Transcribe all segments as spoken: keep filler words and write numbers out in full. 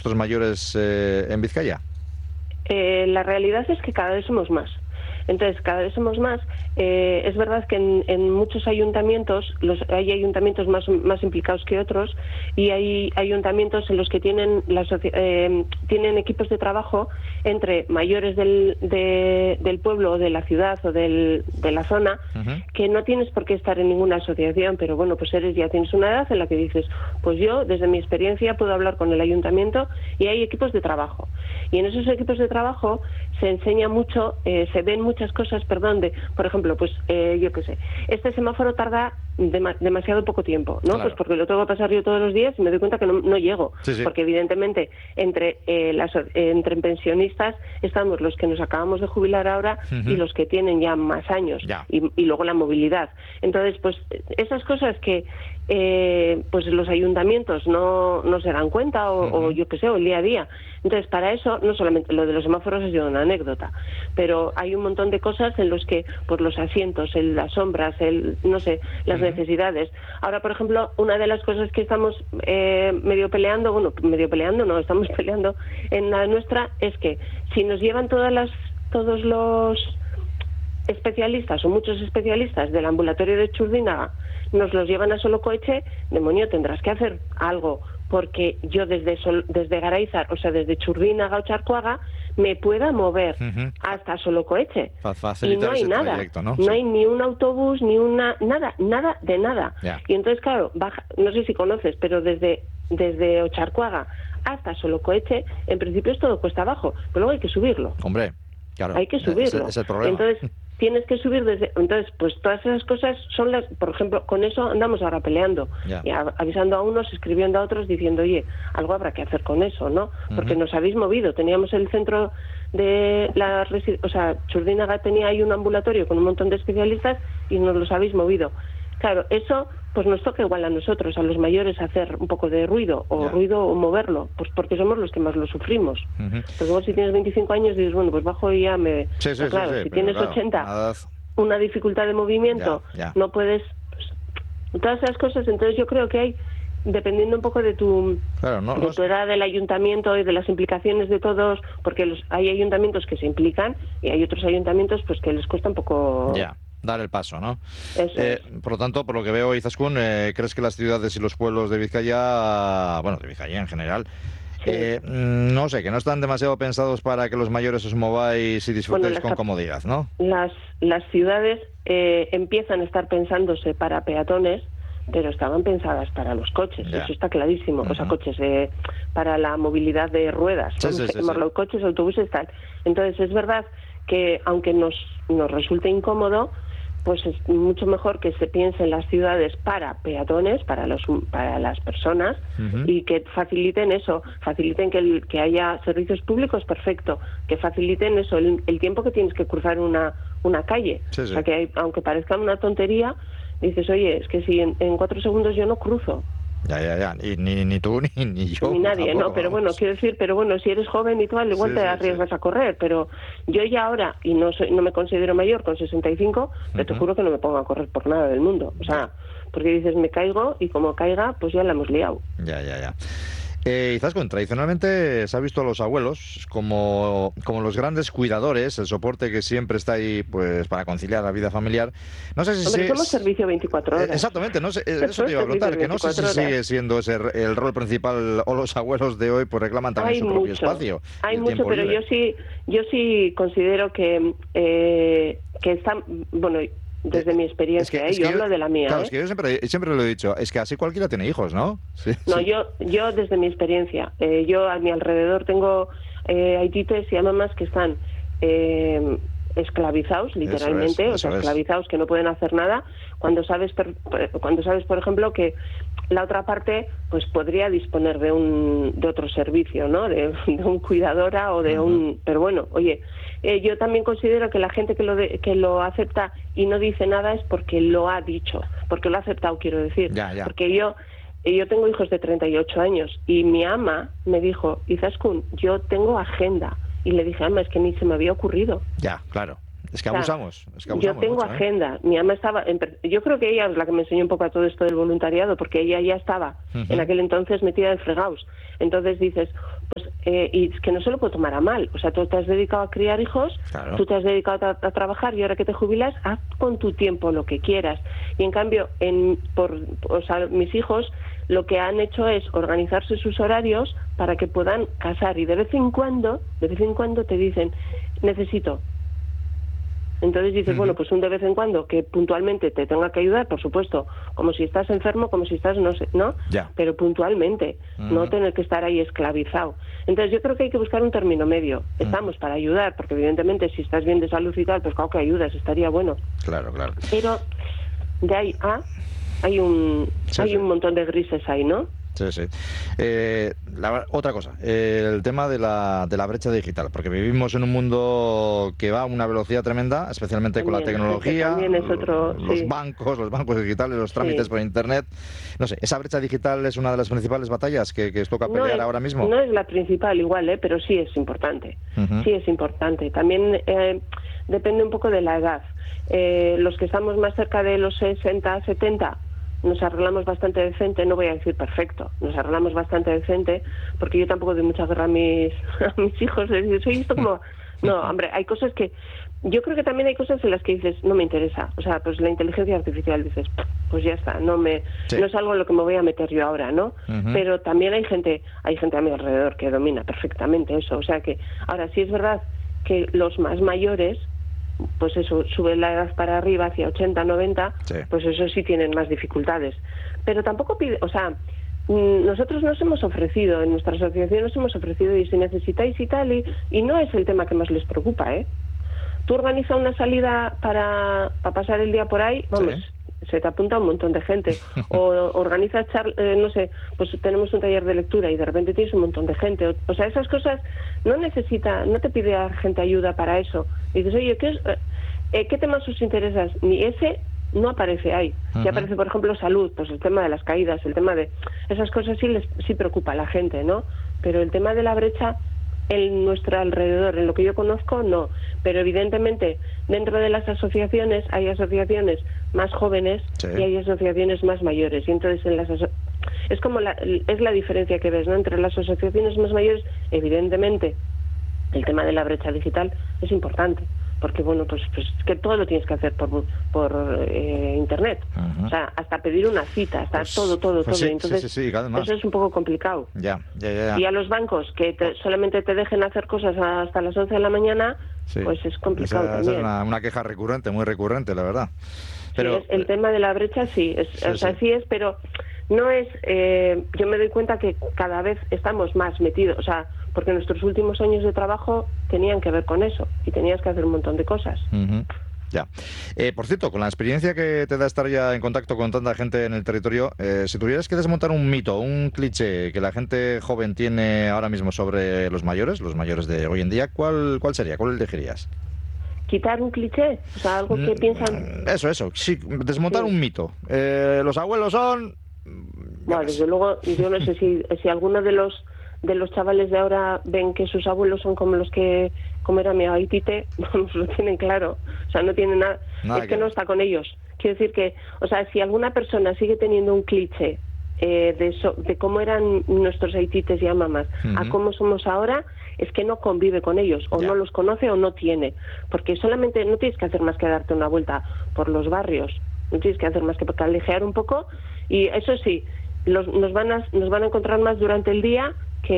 nuestros mayores eh, en Vizcaya? Eh, la realidad es que cada vez somos más. Entonces, cada vez somos más. Eh, es verdad que en, en muchos ayuntamientos, los, hay ayuntamientos más, más implicados que otros, y hay ayuntamientos en los que tienen, la, eh, tienen equipos de trabajo entre mayores del, de, del pueblo o de la ciudad o del, de la zona, uh-huh. que no tienes por qué estar en ninguna asociación, pero bueno, pues eres ya tienes una edad en la que dices, pues yo, desde mi experiencia, puedo hablar con el ayuntamiento, y hay equipos de trabajo. Y en esos equipos de trabajo se enseña mucho, eh, se ven muchas cosas, perdón, de, por ejemplo, pues eh, yo qué sé, este semáforo tarda dema- demasiado poco tiempo, ¿no? Claro. Pues porque lo tengo que pasar yo todos los días y me doy cuenta que no, no llego, sí, sí. Porque evidentemente entre eh, las eh, entre pensionistas estamos los que nos acabamos de jubilar ahora uh-huh. y los que tienen ya más años ya. Y, y luego la movilidad. Entonces, pues esas cosas que eh, pues los ayuntamientos no, no se dan cuenta o, uh-huh. o yo qué sé, o el día a día. Entonces, para eso, no solamente lo de los semáforos ha sido una anécdota, pero hay un montón de cosas en los que, pues los asientos, el, las sombras, el, no sé, las uh-huh. necesidades. Ahora, por ejemplo, una de las cosas que estamos eh, medio peleando, bueno, medio peleando, no, estamos peleando en la nuestra, es que si nos llevan todas las, todos los especialistas o muchos especialistas del ambulatorio de Txurdinaga, nos los llevan a Solocoetxe, demonio, tendrás que hacer algo, porque yo desde Sol, desde Garaizar, o sea, desde Txurdinaga o Charcoaga, me pueda mover uh-huh. hasta Solocoetxe. Y no hay nada, trayecto, ¿no? no sí. hay ni un autobús, ni una, nada, nada de nada. Yeah. Y entonces, claro, baja, no sé si conoces, pero desde, desde Ocharcoaga hasta Solocoetxe, en principio es todo cuesta abajo, pero luego hay que subirlo. Hombre, claro. Hay que subirlo. Ese es el problema. Entonces, tienes que subir desde... Entonces, pues todas esas cosas son las... Por ejemplo, con eso andamos ahora peleando. Yeah. Y a, avisando a unos, escribiendo a otros, diciendo, oye, algo habrá que hacer con eso, ¿no? Porque uh-huh. nos habéis movido. Teníamos el centro de la... Resi- o sea, Txurdinaga tenía ahí un ambulatorio con un montón de especialistas y nos los habéis movido. Claro, eso pues nos toca igual a nosotros, a los mayores, hacer un poco de ruido, o yeah. ruido o moverlo, pues porque somos los que más lo sufrimos. Uh-huh. Porque luego si tienes veinticinco años dices, bueno, pues bajo y ya me... Sí, sí, claro, sí, sí, si tienes claro, ochenta, nada... una dificultad de movimiento, yeah, yeah. no puedes... Pues, todas esas cosas, entonces yo creo que hay, dependiendo un poco de tu, claro, no, de tu edad del ayuntamiento y de las implicaciones de todos, porque los, hay ayuntamientos que se implican y hay otros ayuntamientos pues que les cuesta un poco... Yeah. Dar el paso, ¿no? Eh, por lo tanto, por lo que veo, Izaskun, eh, ¿crees que las ciudades y los pueblos de Vizcaya, bueno, de Vizcaya en general, sí. eh, no sé, que no están demasiado pensados para que los mayores os mováis y disfrutéis bueno, con comodidad, ¿no? Las, las ciudades eh, empiezan a estar pensándose para peatones, pero estaban pensadas para los coches, yeah. eso está clarísimo. Uh-huh. O sea, coches eh, para la movilidad de ruedas, sí, sí, sí, sí. coches, autobuses, tal. Entonces, es verdad que aunque nos, nos resulte incómodo, pues es mucho mejor que se piense en las ciudades para peatones, para los para las personas, uh-huh. y que faciliten eso, faciliten que, el, que haya servicios públicos, perfecto, que faciliten eso, el, el tiempo que tienes que cruzar una, una calle. Sí, sí. O sea, que hay, aunque parezca una tontería, dices, oye, es que si en, en cuatro segundos yo no cruzo. Ya, ya, ya, y ni, ni tú ni, ni yo. Ni nadie, tampoco, no, pero vamos. bueno, quiero decir, pero bueno, si eres joven y tal, igual sí, te sí, arriesgas sí. a correr, pero yo ya ahora, y no soy, no me considero mayor, con sesenta y cinco, uh-huh. pero te juro que no me pongo a correr por nada del mundo, o sea, porque dices, me caigo, y como caiga, pues ya la hemos liado. Ya, ya, ya. Eh, Izaskun, tradicionalmente se ha visto a los abuelos como, como los grandes cuidadores, el soporte que siempre está ahí pues para conciliar la vida familiar. No sé si Hombre, si, somos servicio veinticuatro horas. Eh, exactamente, no sé, eso te iba a preguntar, que no sé si sigue siendo ese el rol principal o los abuelos de hoy pues reclaman también hay su mucho, propio espacio. Hay mucho, pero libre. yo sí, yo sí considero que eh, que están, bueno, desde mi experiencia, es que, es ¿eh? yo, yo hablo de la mía. Claro, ¿eh? es que yo siempre, siempre lo he dicho, es que así cualquiera tiene hijos, ¿no? Sí, no, sí. yo yo desde mi experiencia, eh, yo a mi alrededor tengo eh, aitites y a mamás que están eh, esclavizados, literalmente, eso es, eso o sea, esclavizados es. que no pueden hacer nada, cuando sabes, per, cuando sabes, por ejemplo, que la otra parte pues podría disponer de un de otro servicio, ¿no? De, de un cuidadora o de uh-huh. un... Pero bueno, oye, eh, yo también considero que la gente que lo de, que lo acepta y no dice nada es porque lo ha dicho, porque lo ha aceptado, quiero decir. Ya, ya. Porque yo yo tengo hijos de treinta y ocho años y mi ama me dijo, Izaskun, yo tengo agenda. Y le dije, ama, es que ni se me había ocurrido. Ya, claro. Es que abusamos. O sea, es que abusamos yo tengo mucho, agenda. ¿eh? Mi ama estaba... En, yo creo que ella es la que me enseñó un poco a todo esto del voluntariado, porque ella ya estaba uh-huh. en aquel entonces metida en fregados. Entonces dices, pues eh, y es que no se lo puedo tomar a mal. O sea, tú te has dedicado a criar hijos, claro. Tú te has dedicado a, a trabajar y ahora que te jubilas, haz con tu tiempo lo que quieras. Y en cambio, en, por, o sea, mis hijos lo que han hecho es organizarse sus horarios para que puedan casar y de vez en cuando, de vez en cuando te dicen, necesito. Entonces dices, uh-huh. bueno, pues un de vez en cuando que puntualmente te tenga que ayudar, por supuesto, como si estás enfermo, como si estás, no sé, ¿no? Ya. Pero puntualmente, uh-huh. no tener que estar ahí esclavizado. Entonces yo creo que hay que buscar un término medio. Estamos uh-huh. para ayudar, porque evidentemente si estás bien de salud y tal, pues claro que ayudas, estaría bueno. Claro, claro. Pero de ahí a, hay un, sí, hay sí. un montón de grises ahí, ¿no? Sí, sí. Eh, la, otra cosa, eh, el tema de la, de la brecha digital, porque vivimos en un mundo que va a una velocidad tremenda, especialmente también, con la tecnología, también es otro, los sí. bancos, los bancos digitales, los trámites sí. por internet. No sé, ¿esa brecha digital es una de las principales batallas que, que os toca pelear no es, ahora mismo? No es la principal igual, ¿eh? Pero sí es importante. Uh-huh. Sí es importante. También eh, depende un poco de la edad. Eh, los que estamos más cerca de los sesenta, setenta, nos arreglamos bastante decente, no voy a decir perfecto, nos arreglamos bastante decente, porque yo tampoco doy mucha guerra a mis, a mis hijos, de decir, soy esto como... No, hombre, hay cosas que... Yo creo que también hay cosas en las que dices, no me interesa, o sea, pues la inteligencia artificial, dices, pues ya está, no me sí. no es algo en lo que me voy a meter yo ahora, ¿no? Uh-huh. Pero también hay gente, hay gente a mi alrededor que domina perfectamente eso, o sea que, ahora sí es verdad que los más mayores, pues eso, sube la edad para arriba hacia ochenta, noventa, sí. pues eso sí tienen más dificultades. Pero tampoco pide, o sea, nosotros nos hemos ofrecido, en nuestra asociación nos hemos ofrecido, y si necesitáis y tal, y, y no es el tema que más les preocupa, ¿eh? Tú organizas una salida para, para pasar el día por ahí, vamos, sí. se te apunta un montón de gente. O organizas, char, eh, no sé, pues tenemos un taller de lectura y de repente tienes un montón de gente. O, o sea, esas cosas no necesita, no te pide a gente ayuda para eso. Y dices, oye, ¿qué, es, eh, ¿qué temas os interesas? Ni ese no aparece ahí. Uh-huh. Si aparece, por ejemplo, salud, pues el tema de las caídas, el tema de... Esas cosas sí les sí preocupa a la gente, ¿no? Pero el tema de la brecha en nuestro alrededor, en lo que yo conozco, no. Pero evidentemente, dentro de las asociaciones, hay asociaciones más jóvenes sí. y hay asociaciones más mayores. Y entonces, en las aso- es como la, es la diferencia que ves, ¿no? Entre las asociaciones más mayores, evidentemente, el tema de la brecha digital es importante. Porque, bueno, pues, pues que todo lo tienes que hacer por por eh, internet. Uh-huh. O sea, hasta pedir una cita, hasta pues, todo, todo, pues todo. Sí, Entonces, sí, sí, sí, eso es un poco complicado. Ya, ya, ya, ya. Y a los bancos, que te, solamente te dejen hacer cosas hasta las once de la mañana, sí. pues es complicado esa, también. Esa es una, una queja recurrente, muy recurrente, la verdad. Pero sí, es, el tema de la brecha sí, es, sí, o sea, sí. sí es, pero no es... Eh, yo me doy cuenta que cada vez estamos más metidos, o sea... porque nuestros últimos años de trabajo tenían que ver con eso y tenías que hacer un montón de cosas. Uh-huh. Ya. Eh, por cierto, con la experiencia que te da estar ya en contacto con tanta gente en el territorio, eh, si tuvieras que desmontar un mito, un cliché que la gente joven tiene ahora mismo sobre los mayores, los mayores de hoy en día, ¿cuál, cuál sería? ¿Cuál elegirías? ¿Quitar un cliché? O sea, algo que mm, piensan... Eso, eso. Sí, desmontar sí. un mito. Eh, los abuelos son... Bueno, desde luego, yo no sé si, si alguno de los... de los chavales de ahora ven que sus abuelos son como los que como era mi aitite, vamos, lo tienen claro, o sea, no tienen nada, nada es que, que no está con ellos. Quiero decir que, o sea, si alguna persona sigue teniendo un cliché eh, de, so, de cómo eran nuestros aitites y mamás uh-huh. a cómo somos ahora, es que no convive con ellos, o yeah. no los conoce o no tiene, porque solamente no tienes que hacer más que darte una vuelta por los barrios, no tienes que hacer más que callejear un poco, y eso sí, los, nos van a, nos van a encontrar más durante el día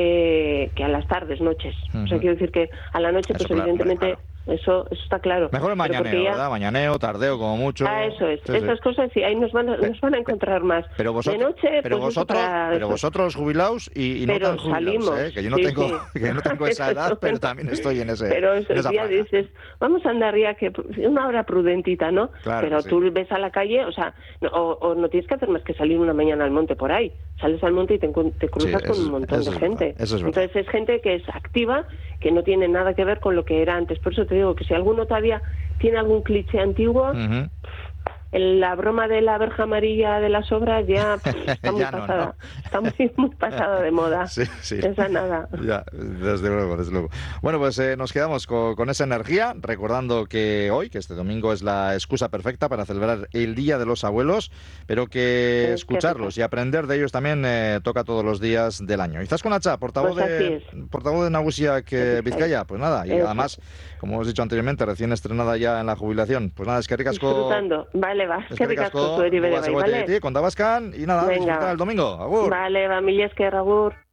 que, que a las tardes, noches. Uh-huh. O sea, quiero decir que a la noche, eso, pues claro, evidentemente, claro. Eso, eso está claro. Mejor el mañaneo, ya... ¿verdad? Mañaneo, tardeo, como mucho. Ah, eso es. Sí, Esas sí. cosas sí, ahí nos van a, nos van a encontrar más. Pero vosotros, de noche, pero pues vosotros, para... pero vosotros jubilados y, y no tan jubilados, salimos, ¿eh? Que yo no sí, tengo, sí. que yo no tengo esa edad, pero también estoy en ese. Pero eso, en esa día dices, vamos a andar ya que una hora prudentita, ¿no? Claro, pero sí. tú ves a la calle, o sea, no, o, o no tienes que hacer más que salir una mañana al monte por ahí. Sales al monte y te, te cruzas sí, con un montón de gente. Eso es Entonces es gente que es activa, que no tiene nada que ver con lo que era antes. Por eso te digo que si alguno todavía tiene algún cliché antiguo, uh-huh. el, la broma de la verja amarilla de las obras ya pff, está muy ya no, pasada. ¿no? Está muy, muy pasada de moda. Sí, sí. Esa nada. Ya, desde luego, desde luego. Bueno, pues eh, nos quedamos con, con esa energía, recordando que hoy, que este domingo es la excusa perfecta para celebrar el Día de los Abuelos, pero que Es escucharlos que y aprender de ellos también eh, toca todos los días del año. Izaskun Atza, portavoz pues de portavoz de Nagusiak eh, Vizcaya, pues nada, y Eso. además, como hemos dicho anteriormente, recién estrenada ya en la jubilación. Pues nada, es que ricasco. Disfrutando. Vale, va. Es que ricasco, zueri bere bai, vale. vale? Con Tabascan y nada, Venga. disfrutar el domingo. Agur. Vale, va, mila esker, agur.